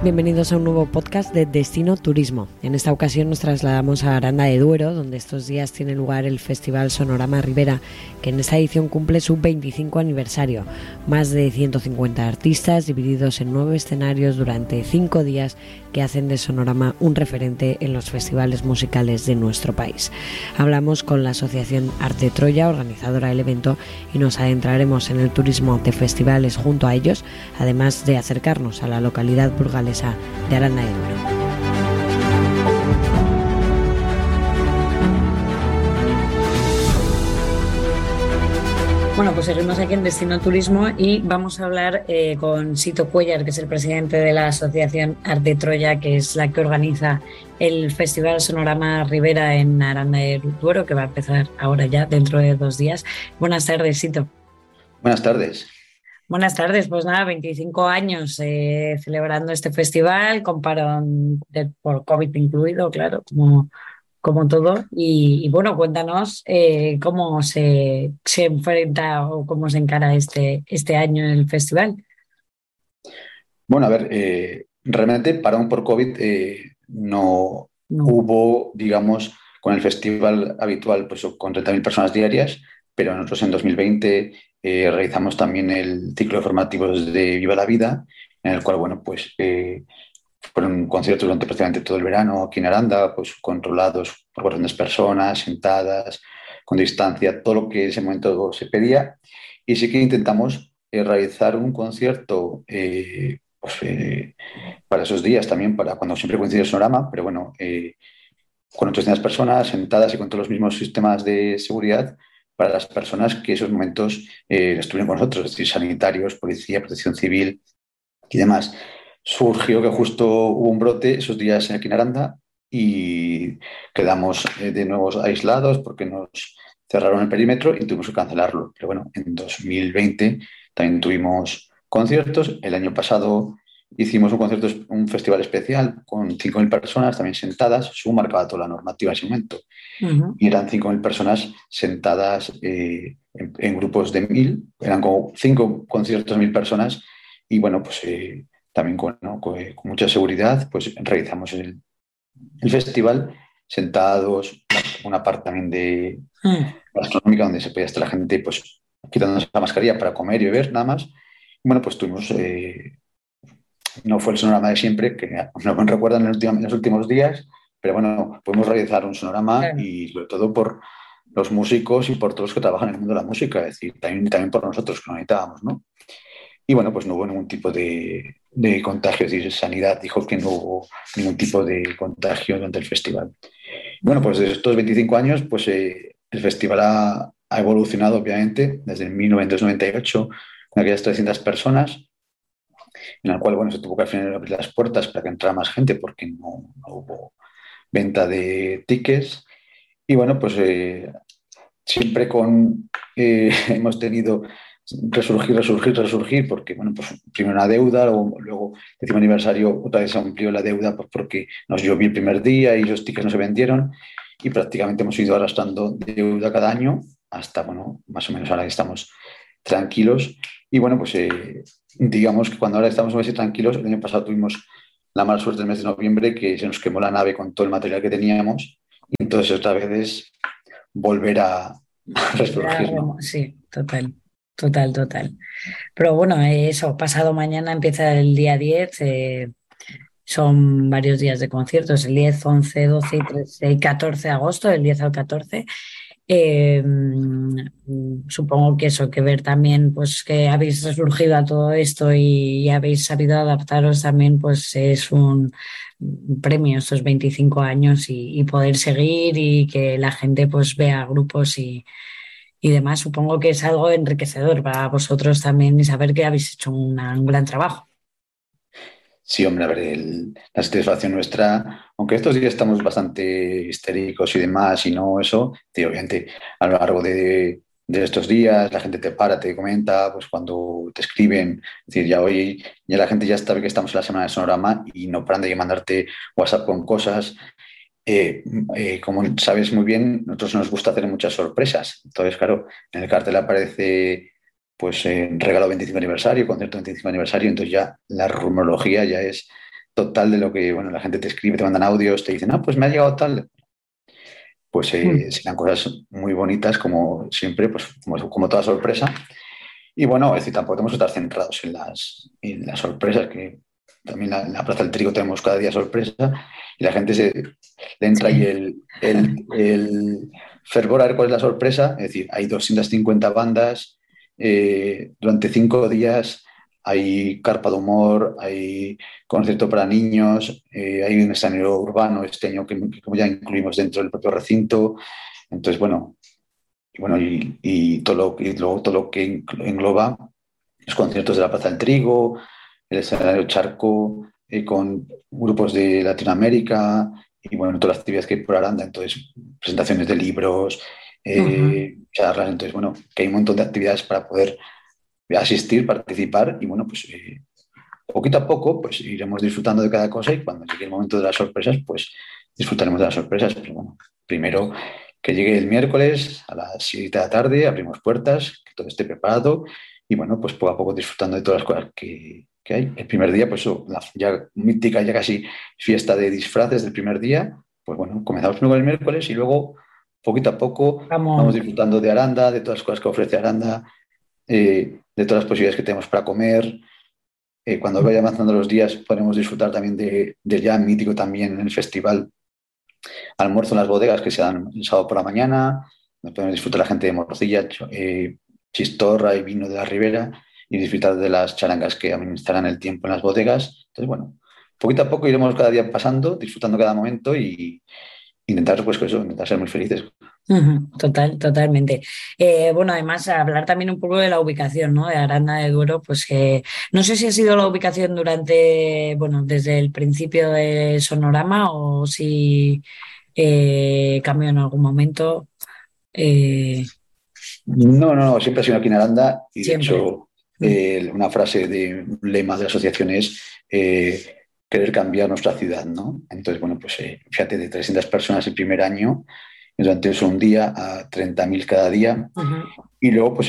Bienvenidos a un nuevo podcast de Destino Turismo. En esta ocasión nos trasladamos a Aranda de Duero, donde estos días tiene lugar el Festival Sonorama Ribera, que en esta edición cumple su 25 aniversario. Más de 150 artistas divididos en 9 escenarios durante 5 días que hacen de Sonorama un referente en los festivales musicales de nuestro país. Hablamos con la Asociación Arte Troya, organizadora del evento, y nos adentraremos en el turismo de festivales junto a ellos, además de acercarnos a la localidad burgalesa de Aranda de Duero. Bueno, pues seguimos aquí en Destino Turismo y vamos a hablar con Sito Cuéllar, que es el presidente de la Asociación Arte Troya, que es la que organiza el Festival Sonorama Ribera en Aranda de Duero, que va a empezar ahora ya, dentro de 2 días. Buenas tardes, Sito. Buenas tardes. Buenas tardes, pues nada, 25 años celebrando este festival, con parón por COVID incluido, claro, como todo. Y bueno, cuéntanos cómo se enfrenta o cómo se encara este año en el festival. Bueno, a ver, realmente parón por COVID no hubo, digamos, con el festival habitual, pues con 30.000 personas diarias, pero nosotros en 2020 realizamos también el ciclo de formativos de Viva la Vida, en el cual, bueno, pues fueron conciertos durante prácticamente todo el verano aquí en Aranda, pues controlados por grandes personas, sentadas, con distancia, todo lo que en ese momento se pedía. Y sí que intentamos realizar un concierto para esos días también, para cuando siempre coincide el Sonorama, pero bueno, con 800 personas sentadas y con todos los mismos sistemas de seguridad para las personas que esos momentos estuvieron con nosotros, es decir, sanitarios, policía, protección civil y demás. Surgió que justo hubo un brote esos días aquí en Aranda y quedamos de nuevo aislados porque nos cerraron el perímetro y tuvimos que cancelarlo. Pero bueno, en 2020 también tuvimos conciertos. El año pasado hicimos un festival especial con 5.000 personas también sentadas, según marcaba toda la normativa en ese momento. Uh-huh. Y eran 5.000 personas sentadas en grupos de 1.000, eran como 5 conciertos, 1.000 personas, y bueno, pues también con mucha seguridad, pues realizamos el festival sentados, una parte también de gastronómica donde se podía estar la gente pues quitándose la mascarilla para comer y beber, nada más. Y bueno, pues tuvimos... no fue el sonorama de siempre, que nos recuerdan en los últimos días, pero bueno, podemos realizar un sonorama y sobre todo por los músicos y por todos los que trabajan en el mundo de la música, es decir, también por nosotros que lo necesitábamos, ¿no? Y bueno, pues no hubo ningún tipo de contagio, es decir, Sanidad dijo que no hubo ningún tipo de contagio durante el festival. Bueno, pues desde estos 25 años, pues el festival ha evolucionado, obviamente, desde 1998, con aquellas 300 personas, en el cual, bueno, se tuvo que al final abrir las puertas para que entrara más gente porque no hubo venta de tickets. Y bueno, pues siempre hemos tenido resurgir, porque, bueno, pues primero una deuda, luego el 10º aniversario otra vez se amplió la deuda pues, porque nos llovió el primer día y los tickets no se vendieron y prácticamente hemos ido arrastrando deuda cada año hasta, bueno, más o menos ahora que estamos tranquilos. Y bueno, pues digamos que cuando ahora estamos un mes tranquilos, el año pasado tuvimos la mala suerte del mes de noviembre que se nos quemó la nave con todo el material que teníamos y entonces otra vez es volver a resurgir, ¿no? Sí, total. Pero bueno, eso, pasado mañana empieza el día 10, son varios días de conciertos, el 10, 11, 12 y 13 y 14 de agosto, del 10 al 14. Supongo que eso, que ver también pues que habéis resurgido a todo esto y habéis sabido adaptaros también, pues es un premio estos 25 años y poder seguir y que la gente pues vea grupos y demás. Supongo que es algo enriquecedor para vosotros también y saber que habéis hecho un gran trabajo. Sí, hombre, a ver, la satisfacción nuestra, aunque estos días estamos bastante histéricos y demás, y no eso, obviamente a lo largo de estos días la gente te para, te comenta, pues cuando te escriben, es decir, ya la gente ya sabe que estamos en la semana de Sonorama y no paran de mandarte WhatsApp con cosas. Como sabes muy bien, nosotros nos gusta hacer muchas sorpresas. Entonces, claro, en el cartel aparece pues regalo 25 aniversario, concierto 25 aniversario, entonces ya la rumorología ya es total de lo que, bueno, la gente te escribe, te mandan audios, te dicen, pues me ha llegado tal. Pues serán cosas muy bonitas, como siempre, pues como toda sorpresa. Y bueno, es decir, tampoco tenemos que estar centrados en las sorpresas, que también en la Plaza del Trigo tenemos cada día sorpresa, y la gente le entra ahí Sí. el fervor a ver cuál es la sorpresa. Es decir, hay 250 bandas, durante 5 días hay carpa de humor, hay concierto para niños, hay un escenario urbano este año que como ya incluimos dentro del propio recinto. Entonces, bueno, y luego todo lo que engloba los conciertos de la Plaza del Trigo, el escenario Charco, con grupos de Latinoamérica y bueno, todas las actividades que hay por Aranda, entonces presentaciones de libros, Ujú. charlas, entonces bueno, que hay un montón de actividades para poder asistir, participar y bueno, pues poquito a poco pues iremos disfrutando de cada cosa y cuando llegue el momento de las sorpresas, pues disfrutaremos de las sorpresas, pero bueno, primero que llegue el miércoles a las 7 de la tarde, abrimos puertas, que todo esté preparado y bueno, pues poco a poco disfrutando de todas las cosas que hay. El primer día, pues la ya mítica, ya casi fiesta de disfraces del primer día, pues bueno, comenzamos primero el miércoles y luego poquito a poco vamos Vamos. disfrutando de Aranda, de todas las cosas que ofrece Aranda, de todas las posibilidades que tenemos para comer. Cuando vayan avanzando los días podremos disfrutar también del ya mítico también en el festival almuerzo en las bodegas que se dan el sábado por la mañana, donde podemos disfrutar la gente de morcilla, chistorra y vino de la Ribera y disfrutar de las charangas que administrarán el tiempo en las bodegas. Entonces, bueno, poquito a poco iremos cada día pasando, disfrutando cada momento y intentar, pues, eso, intentar ser muy felices. Ujú. Totalmente. Bueno, además, hablar también un poco de la ubicación, ¿no? De Aranda de Duero, pues que no sé si ha sido la ubicación durante, bueno, desde el principio de Sonorama o si cambió en algún momento. Eh, No, no, no, siempre ha sido aquí en Aranda y de Siempre. hecho una frase de un lema de la asociación es querer cambiar nuestra ciudad, ¿no? Entonces, bueno, pues fíjate, de 300 personas el primer año, y durante eso un día a 30.000 cada día. Ujú. Y luego, pues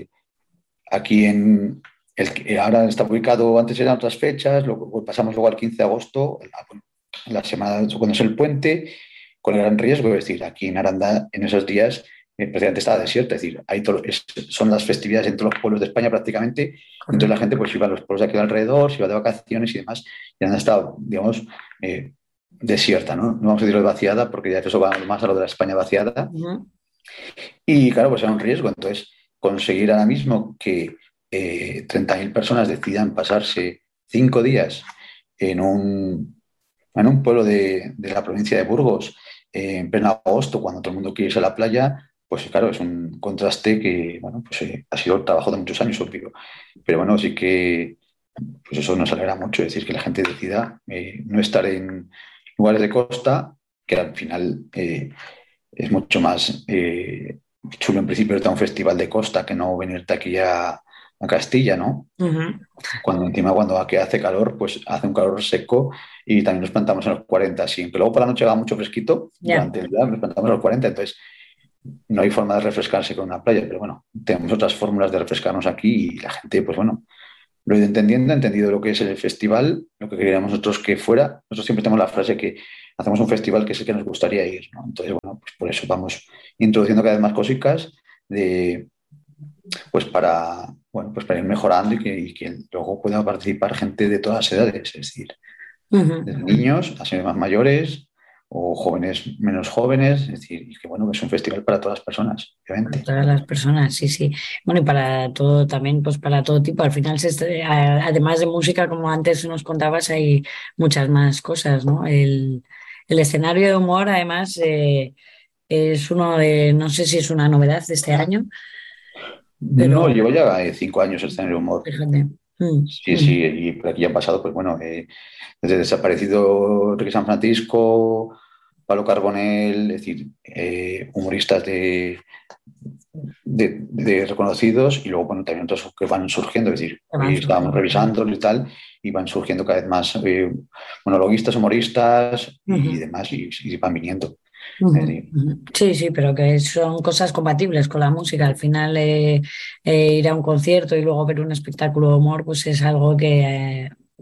aquí ahora está ubicado, antes eran otras fechas, luego pasamos luego al 15 de agosto, la semana cuando es el puente, con el gran riesgo, es decir, aquí en Aranda en esos días prácticamente estaba desierto, es decir, son las festividades en todos los pueblos de España prácticamente, entonces la Correcto. gente pues iba a los pueblos de aquí alrededor, se iba de vacaciones y demás, y Aranda estaba, digamos, desierta, ¿no? No vamos a decirlo de vaciada, porque ya eso va más a lo de la España vaciada, Ujú. y claro, pues era un riesgo. Entonces, conseguir ahora mismo que 30.000 personas decidan pasarse 5 días en un pueblo de la provincia de Burgos, en pleno agosto, cuando todo el mundo quiere irse a la playa, pues claro, es un contraste que, bueno, pues ha sido el trabajo de muchos años, obvio. Pero bueno, sí que pues eso nos alegra mucho, es decir, que la gente decida no estar en lugares de costa, que al final es mucho más chulo en principio irte a un festival de costa que no venirte aquí a Castilla, ¿no? Ujú. Cuando encima cuando aquí hace calor, pues hace un calor seco y también nos plantamos en los 40 siempre. Luego por la noche va mucho fresquito, Ya. durante el día nos plantamos en los 40, entonces no hay forma de refrescarse con una playa, pero bueno, tenemos otras fórmulas de refrescarnos aquí y la gente, pues bueno, lo he ido entendiendo, he entendido lo que es el festival, lo que queríamos nosotros que fuera. Nosotros siempre tenemos la frase que hacemos un festival que es el que nos gustaría ir, ¿no? Entonces, bueno, pues por eso vamos introduciendo cada vez más cositas de, pues para ir mejorando y que luego pueda participar gente de todas las edades, es decir, Ujú. desde niños a ser más mayores o jóvenes menos jóvenes, es decir, y que bueno, que es un festival para todas las personas, Para obviamente. todas las personas, sí, sí. Bueno, y para todo también, pues para todo tipo. Al final, además de música, como antes nos contabas, hay muchas más cosas, ¿no? El escenario de humor, además, es uno de, no sé si es una novedad de este año, No, pero llevo ya 5 años el escenario de humor. fíjate. Mm, Sí, sí, mm. y por aquí han pasado, pues bueno, desde Desaparecido Enrique San Francisco, Pablo Carbonell, es decir, humoristas de reconocidos y luego, bueno, también otros que van surgiendo, es decir, Que van hoy estábamos surgiendo. revisando y tal, y van surgiendo cada vez más monologuistas, humoristas y Ujú. demás, y van viniendo. Es Ujú, decir, ujú. Sí, sí, pero que son cosas compatibles con la música. Al final, ir a un concierto y luego ver un espectáculo de humor, pues es algo que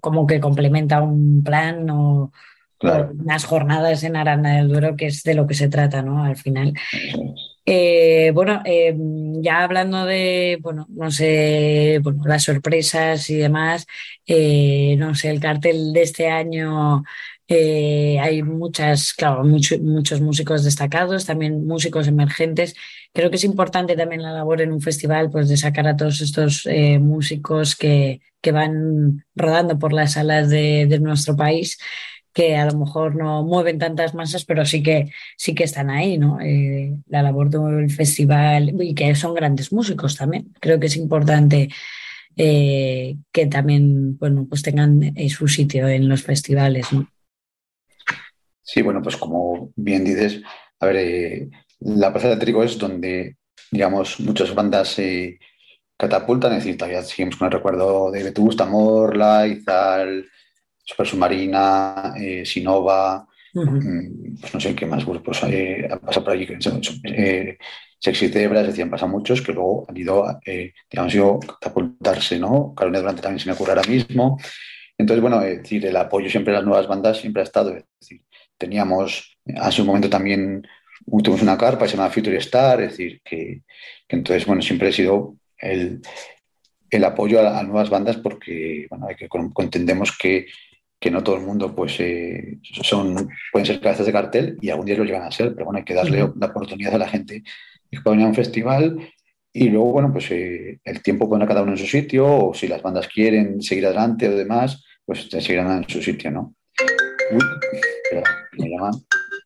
como que complementa un plan o claro, unas jornadas en Aranda del Duero, que es de lo que se trata, ¿no? Al final. eso es. Bueno, ya hablando de, bueno, no sé, bueno, las sorpresas y demás, no sé, el cartel de este año, hay muchas, claro, muchos músicos destacados, también músicos emergentes. Creo que es importante también la labor en un festival, pues de sacar a todos estos músicos que van rodando por las salas de nuestro país, que a lo mejor no mueven tantas masas, pero sí que están ahí, ¿no? La labor del festival y que son grandes músicos también. Creo que es importante que también, bueno, pues tengan su sitio en los festivales, ¿no? Sí, bueno, pues como bien dices, a ver, la Plaza del Trigo es donde, digamos, muchas bandas se catapultan, es decir, todavía seguimos con el recuerdo de Vetusta Morla, Izal, Super Submarina, Sinova, Ujú, pues no sé qué más grupos han pasado por allí, Sexy Zebra, es decir, han pasado muchos que luego han ido, digamos, ido a catapultarse, ¿no? Carolina Durante también se me ocurre ahora mismo. Entonces, bueno, es decir, el apoyo siempre a las nuevas bandas siempre ha estado, es decir, teníamos, hace un momento también tuvimos una carpa que se llama Future Star, es decir, que entonces, bueno, siempre ha sido el apoyo a nuevas bandas porque, bueno, hay que entendemos que no todo el mundo pues pueden ser cabezas de cartel y algún día lo llegan a ser, pero bueno, hay que darle ujú, la oportunidad a la gente que pueda venir a un festival y luego, bueno, pues el tiempo pone a cada uno en su sitio o si las bandas quieren seguir adelante o demás, pues seguirán en su sitio, ¿no? Uy, espera, que me llaman.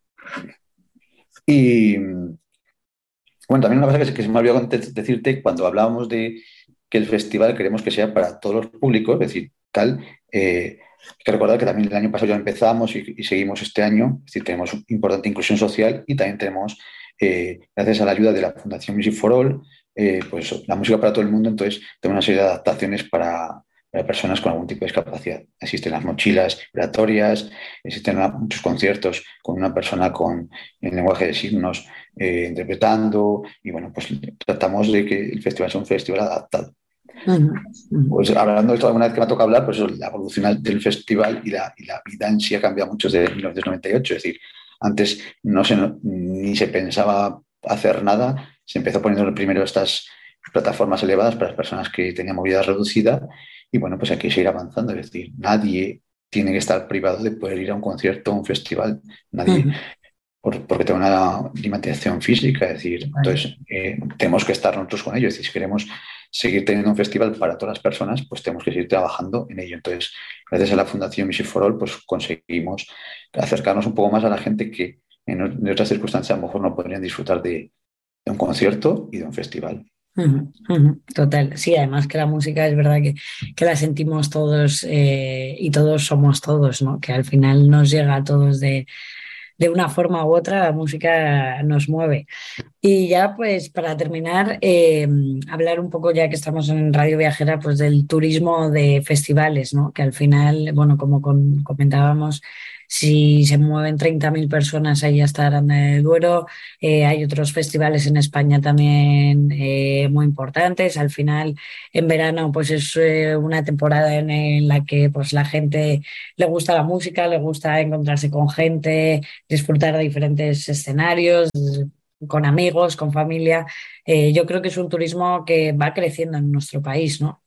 Y bueno, también una cosa que se me olvidó decirte cuando hablábamos de que el festival queremos que sea para todos los públicos, es decir, tal, hay que recordar que también el año pasado ya empezamos y seguimos este año, es decir, tenemos importante inclusión social y también tenemos, gracias a la ayuda de la Fundación Music for All, pues la música para todo el mundo, entonces tenemos una serie de adaptaciones para personas con algún tipo de discapacidad. Existen las mochilas vibratorias, existen muchos conciertos con una persona con el lenguaje de signos interpretando y bueno, pues tratamos de que el festival sea un festival adaptado. ujú, ujú. Pues hablando de esto, alguna vez que me toca hablar, pues eso, la evolución del festival y la vida en sí ha cambiado mucho desde 1998. Es decir, antes ni se pensaba hacer nada, se empezó poniendo primero estas plataformas elevadas para las personas que tenían movilidad reducida y bueno, pues hay que seguir avanzando. Es decir, nadie tiene que estar privado de poder ir a un concierto, a un festival. Nadie, Ujú. porque tengo una limitación física, es decir, Vale. entonces tenemos que estar nosotros con ello, es decir, si queremos seguir teniendo un festival para todas las personas, pues tenemos que seguir trabajando en ello. Entonces, gracias a la Fundación Music for All, pues conseguimos acercarnos un poco más a la gente que en otras circunstancias a lo mejor no podrían disfrutar de un concierto y de un festival. Ujú, ujú. Total, sí, además que la música es verdad que la sentimos todos y todos somos todos, ¿no? Que al final nos llega a todos de una forma u otra, la música nos mueve. Y ya pues para terminar, hablar un poco ya que estamos en Radio Viajera, pues del turismo de festivales, ¿no? Que al final, bueno, como comentábamos, si se mueven 30.000 personas ahí hasta Aranda de Duero, hay otros festivales en España también muy importantes. Al final, en verano, pues es una temporada en la que pues la gente le gusta la música, le gusta encontrarse con gente, disfrutar de diferentes escenarios con amigos, con familia. Yo creo que es un turismo que va creciendo en nuestro país, ¿no?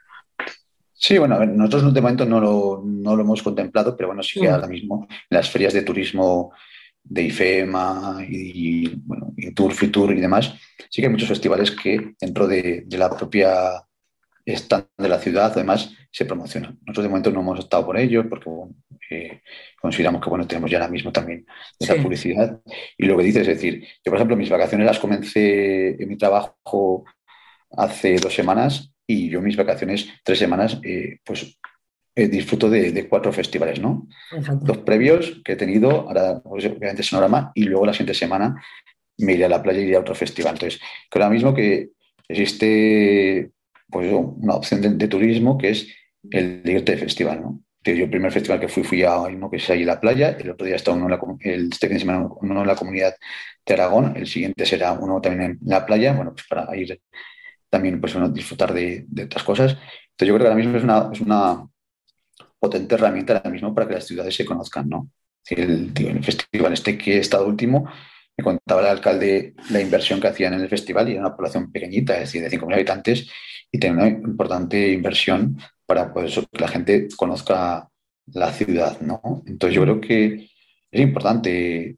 Sí, bueno, a ver, nosotros de momento no lo hemos contemplado, pero bueno, sí que Mm, ahora mismo en las ferias de turismo de IFEMA bueno, y Tour, Fitur y demás, sí que hay muchos festivales que dentro de la propia stand de la ciudad, además, se promocionan. Nosotros de momento no hemos estado por ello porque bueno, consideramos que bueno, tenemos ya ahora mismo también esa sí. publicidad. Y lo que dices, es decir, yo por ejemplo mis vacaciones las comencé en mi trabajo hace 2 semanas y yo mis vacaciones 3 semanas, pues disfruto de 4 festivales, ¿no? Fíjate. Los previos que he tenido, ahora pues, obviamente Sonorama, y luego la siguiente semana me iré a la playa y iré a otro festival. Entonces, creo ahora mismo que existe pues, una opción de turismo que es el de irte de festival, ¿no? Yo el primer festival que fui a uno que es ahí en la playa, el otro día está uno este fin de semana uno en la comunidad de Aragón, el siguiente será uno también en la playa, bueno, pues para ir también pues, bueno, disfrutar de otras cosas. Entonces yo creo que ahora mismo es una potente herramienta ahora mismo para que las ciudades se conozcan, ¿no? Es decir, el festival este que he estado último, me contaba el alcalde la inversión que hacían en el festival y era una población pequeñita, es decir, de 5.000 habitantes, y tenía una importante inversión para pues, que la gente conozca la ciudad, ¿no? Entonces yo creo que es importante,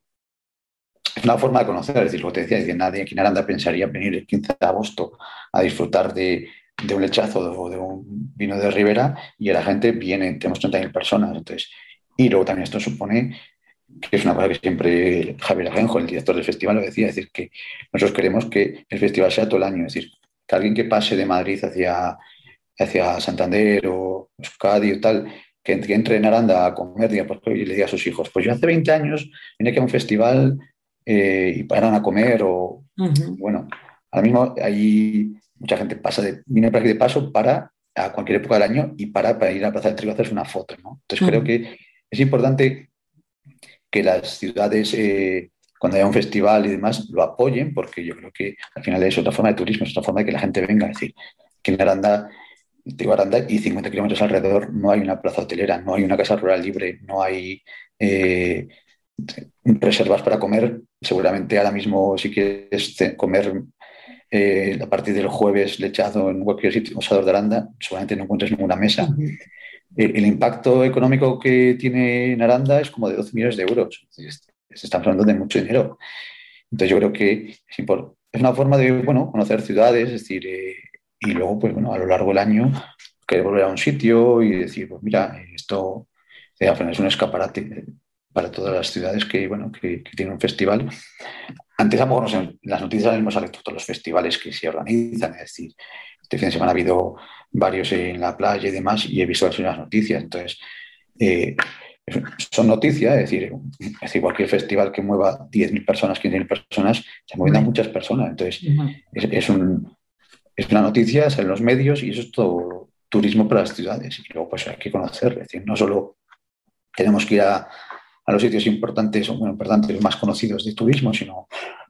es una forma de conocer, es decir, lo que te decía, es que nadie aquí en Aranda pensaría venir el 15 de agosto a disfrutar de un lechazo o de un vino de Ribera y la gente viene, tenemos 30.000 personas, entonces, y luego también esto supone que es una cosa que siempre Javier Ajenjo, el director del festival, lo decía, es decir, que nosotros queremos que el festival sea todo el año, es decir, que alguien que pase de Madrid hacia Santander o Euskadi o tal, que entre en Aranda a comer y le diga a sus hijos, pues yo hace 20 años vine aquí a un festival y paran a comer o, Ujú. bueno, ahora mismo hay mucha gente viene por aquí de paso para a cualquier época del año y para ir a la Plaza del Trigo a hacerse una foto, ¿no? Entonces creo Ujú. que es importante que las ciudades, cuando haya un festival y demás, lo apoyen, porque yo creo que al final es otra forma de turismo, es otra forma de que la gente venga. Es decir, que en Aranda, digo Aranda, y 50 kilómetros alrededor no hay una plaza hotelera, no hay una casa rural libre, no hay eh, reservas para comer. Seguramente ahora mismo, si quieres comer a partir del jueves lechado en cualquier sitio, osador de Aranda, seguramente no encuentres ninguna mesa. Ujú. El impacto económico que tiene en Aranda es como de 12 millones de euros. Se está hablando de mucho dinero. Entonces yo creo que es una forma de, bueno, conocer ciudades, es decir, y luego, pues bueno, a lo largo del año querer volver a un sitio y decir, pues mira, esto al final es un escaparate para todas las ciudades que, bueno, que tienen un festival. Antes a lo mejor, no sé, en las noticias hemos salido todos los festivales que se organizan, es decir, este fin de semana ha habido varios en la playa y demás, y he visto las noticias. Entonces, eh, son noticias, es decir, cualquier festival que mueva 10.000 personas, 15.000 personas, se mueven a Hombre. muchas personas. Entonces, Ujú. es una noticia, salen los medios y eso es todo turismo para las ciudades. Y luego, pues hay que conocer, es decir, no solo tenemos que ir a los sitios importantes o bueno, importantes, más conocidos de turismo, sino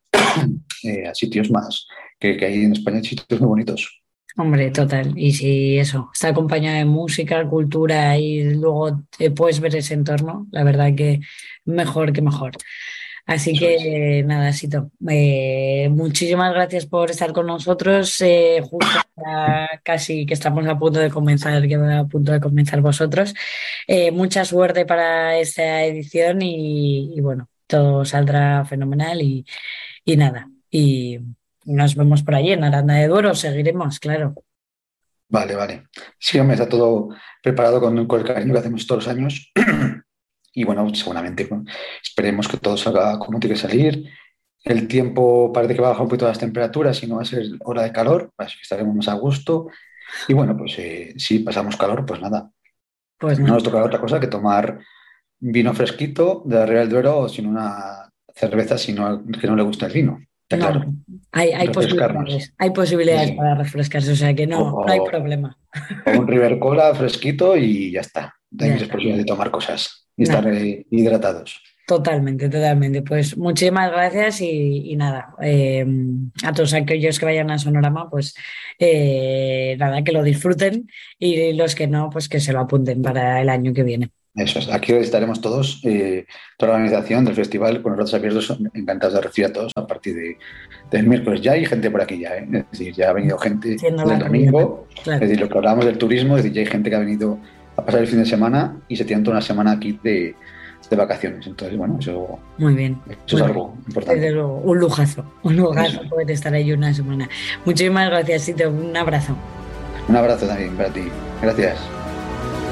a sitios más que hay en España, hay sitios muy bonitos. Hombre, total. Y si eso, está acompañado de música, cultura y luego puedes ver ese entorno, la verdad que mejor que mejor. Así Eso es. que nada, Sito, muchísimas gracias por estar con nosotros. Justo ya casi que estamos a punto de comenzar, que a punto de comenzar vosotros. Mucha suerte para esta edición y bueno, todo saldrá fenomenal y nada. Y nos vemos por allí en Aranda de Duero, seguiremos, claro. Vale, vale. Sí, hombre, está todo preparado con el cariño que hacemos todos los años. Y bueno, seguramente bueno, esperemos que todo salga como tiene que salir. El tiempo parece que va a bajar un poquito las temperaturas y no va a ser hora de calor, así que estaremos más a gusto. Y bueno, pues si pasamos calor, pues nada, Pues no nada. nos toca otra cosa que tomar vino fresquito de la Ribera del Duero o sin una cerveza si no, que no le gusta el vino. Está No, claro. Refrescarnos. hay Sí, posibilidades sí. para refrescarse, o sea que O, no, no hay o- problema. o un River Cola fresquito y ya está. Hay Ya muchas está. posibilidades de tomar cosas y estar Nada, hidratados. totalmente, totalmente. Pues muchísimas gracias y nada, a todos aquellos que vayan a Sonorama, pues nada, que lo disfruten y los que no, pues que se lo apunten para el año que viene. Eso es. Aquí estaremos todos, toda la organización del festival, con los brazos abiertos, encantados de recibir a todos a partir del miércoles. Ya hay gente por aquí ya, ¿eh? Es decir, ya ha venido gente Siendo desde la el Riviera, domingo. Es claro. decir, lo que hablábamos del turismo, es decir, ya hay gente que ha venido a pasar el fin de semana y se tiran toda una semana aquí de vacaciones. Entonces, bueno, Muy bien, eso es muy bien. algo Desde importante. luego, un Eso lujazo es. poder estar ahí una semana. Muchísimas gracias, Sito, un abrazo. Un abrazo también para ti. Gracias.